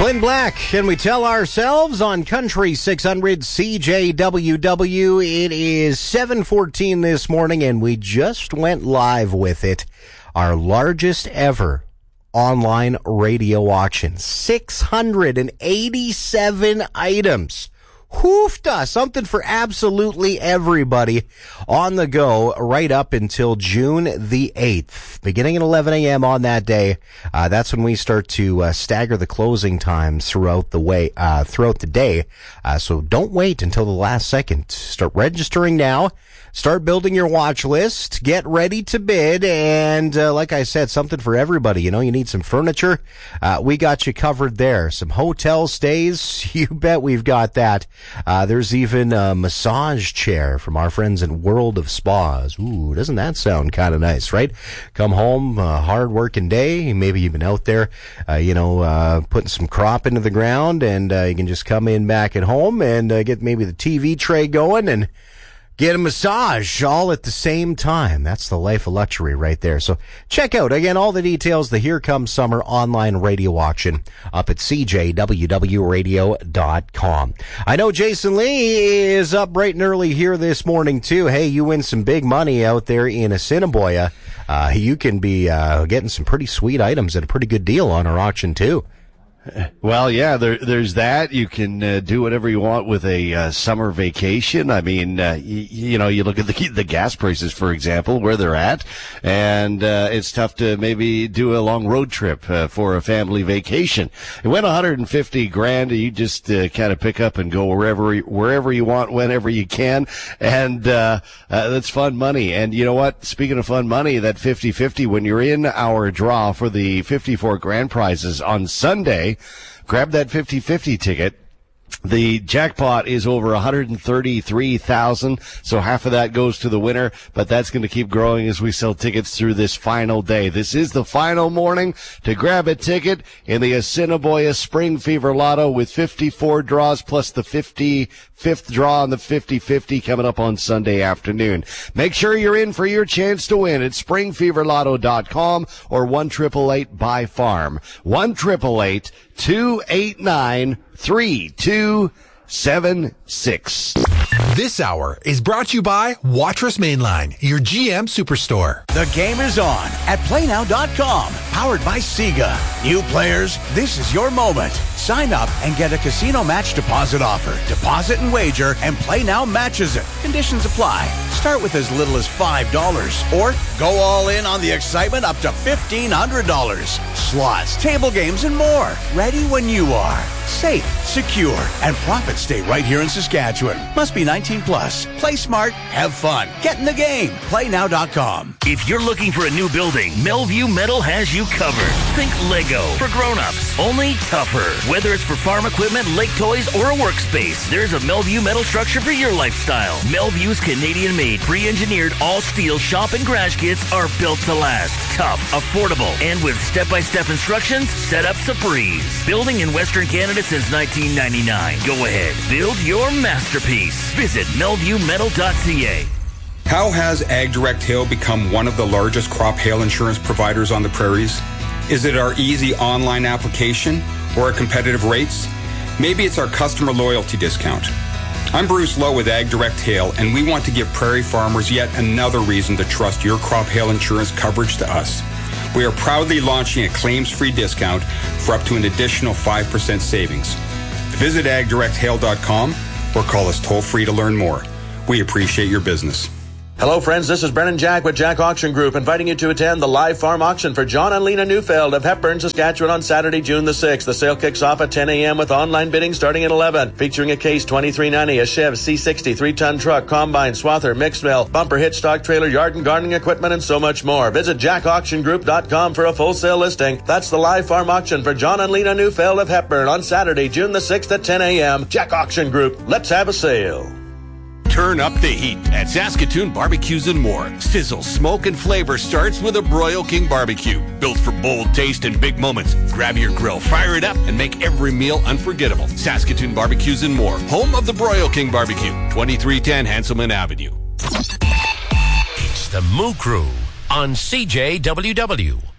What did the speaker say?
Clint Black, can we tell ourselves on Country 600 CJWW? It is 7:14 this morning, and we just went live with it. Our largest ever online radio auction. 687 items. Hoofda, something for absolutely everybody on the go right up until June the 8th. Beginning at 11 a.m. on that day, that's when we start to stagger the closing times throughout the day. So don't wait until the last second. Start registering now. Start building your watch list. Get ready to bid. And like I said, something for everybody. You know, you need some furniture. We got you covered there. Some hotel stays. You bet we've got that. There's even a massage chair from our friends in World of Spas. Ooh, doesn't that sound kind of nice, right? Come home, hard working day. Maybe you've been out there, putting some crop into the ground, and you can just come in back at home and get maybe the TV tray going and get a massage all at the same time. That's the life of luxury right there. So check out, again, all the details, the Here Comes Summer online radio auction up at cjwwradio.com. I know Jason Lee is up bright and early here this morning, too. Hey, you win some big money out there in Assiniboia. You can be getting some pretty sweet items at a pretty good deal on our auction, too. Well, yeah, there's that. You can do whatever you want with a summer vacation. I mean, you look at the gas prices, for example, where they're at, and it's tough to maybe do a long road trip for a family vacation. It went $150,000. You just kind of pick up and go wherever you want, whenever you can, and that's fun money. And you know what? Speaking of fun money, that 50-50, when you're in our draw for the 54 grand prizes on Sunday, grab that 50-50 ticket. The jackpot is over $133,000, so half of that goes to the winner, but that's going to keep growing as we sell tickets through this final day. This is the final morning to grab a ticket in the Assiniboia Spring Fever Lotto with 54 draws plus the 55th draw on the 50-50 coming up on Sunday afternoon. Make sure you're in for your chance to win at springfeverlotto.com or 1-888-BUY-FARM. 1-888-289-3276. This hour is brought to you by Watrous Mainline, your GM Superstore. The game is on at PlayNow.com, powered by Sega. New players, this is your moment. Sign up and get a casino match deposit offer. Deposit and wager, and PlayNow matches it. Conditions apply. Start with as little as $5, or go all in on the excitement up to $1,500. Slots, table games, and more. Ready when you are. Safe, secure, and profits stay right here in Saskatchewan. Must be 19 plus. Play smart, have fun. Get in the game. PlayNow.com. If you're looking for a new building, Melview Metal has you covered. Think Lego for grown-ups, only tougher. Whether it's for farm equipment, lake toys, or a workspace, there's a Melview Metal structure for your lifestyle. Melview's Canadian-made, pre-engineered, all-steel shop and garage kits are built to last. Tough, affordable, and with step-by-step instructions, setup's a breeze. Building in Western Canada since 1999. Go ahead, build your masterpiece. Visit melviewmetal.ca. How has AgDirect Hail become one of the largest crop hail insurance providers on the prairies? Is it our easy online application or our competitive rates? Maybe it's our customer loyalty discount. I'm Bruce Lowe with AgDirect Hail, and we want to give prairie farmers yet another reason to trust your crop hail insurance coverage to us. We are proudly launching a claims-free discount for up to an additional 5% savings. Visit agdirecthail.com or call us toll-free to learn more. We appreciate your business. Hello, friends. This is Brennan Jack with Jack Auction Group, inviting you to attend the live farm auction for John and Lena Neufeld of Hepburn, Saskatchewan on Saturday, June the 6th. The sale kicks off at 10 a.m. with online bidding starting at 11, featuring a Case 2390, a Chev C60 3-ton truck, combine, swather, mixed mill, bumper hitch, stock trailer, yard and gardening equipment, and so much more. Visit jackauctiongroup.com for a full sale listing. That's the live farm auction for John and Lena Neufeld of Hepburn on Saturday, June the 6th at 10 a.m. Jack Auction Group. Let's have a sale. Turn up the heat at Saskatoon Barbecues and More. Sizzle, smoke, and flavor starts with a Broil King barbecue. Built for bold taste and big moments. Grab your grill, fire it up, and make every meal unforgettable. Saskatoon Barbecues and More. Home of the Broil King barbecue. 2310 Hanselman Avenue. It's the Moo Crew on CJWW.